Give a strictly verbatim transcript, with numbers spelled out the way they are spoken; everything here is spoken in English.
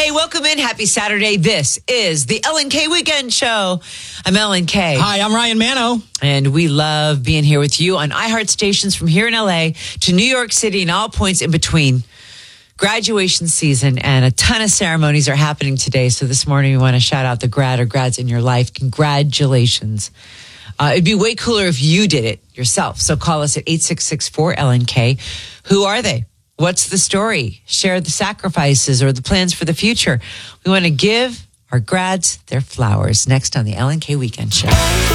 Hey, welcome in. Happy Saturday. This is the Ellen K Weekend Show. I'm Ellen K. Hi, I'm Ryan Mano. And we love being here with you on iHeart stations from here in L A to New York City and all points in between. Graduation season and a ton of ceremonies are happening today. So this morning we want to shout out the grad or grads in your life. Congratulations. Uh, it'd be way cooler if you did it yourself. So call us at eight six six four L N K. Who are they? What's the story? Share the sacrifices or the plans for the future. We want to give our grads their flowers next on the Ellen K Weekend Show.